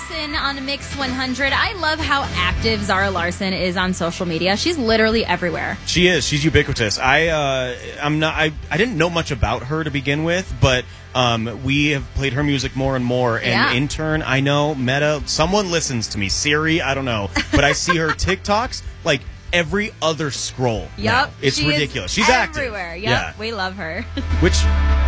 Larson on Mix 100. I love how active Zara Larson is on social media. She's literally everywhere. She is. She's ubiquitous. I didn't know much about her to begin with, but we have played her music more and more. And in turn, I know Meta. Someone listens to me. Siri, I don't know, but I see her TikToks like every other scroll. Yep, it's ridiculous. She's everywhere. active. Yep, we love her. Which